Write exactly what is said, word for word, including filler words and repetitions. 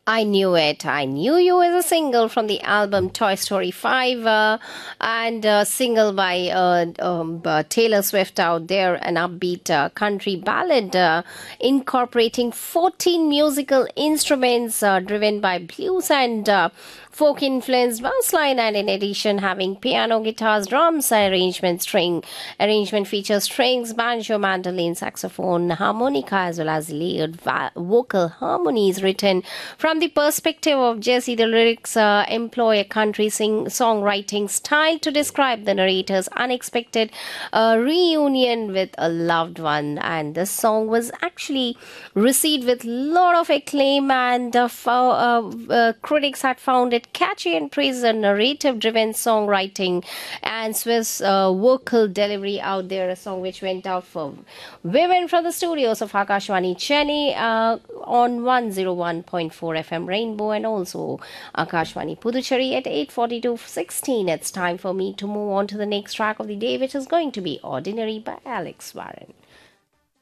I Knew It. I Knew You is a single from the album Toy Story five uh, and a single by uh, um, uh, Taylor Swift out there, an upbeat uh, country ballad uh, incorporating fourteen musical instruments uh, driven by blues and uh, folk influenced bass line, and in addition having piano, guitars, drums, arrangement, string arrangement features strings, banjo, mandolin, saxophone, harmonica, as well as layered va- vocal harmonies written from the perspective of Jesse. The lyrics uh, employ a country sing songwriting style to describe the narrator's unexpected uh, reunion with a loved one, and this song was actually received with lot of acclaim, and uh, fo- uh, uh, critics had found it catchy and praised the narrative-driven songwriting and Swiss uh, vocal delivery out there. A song which went out for women from the studios of Akashwani Chennai uh, on one oh one point four F M Rainbow, and also Akashwani Puducherry at eight forty-two sixteen. It's time for me to move on to the next track of the day, which is going to be Ordinary by Alex Warren.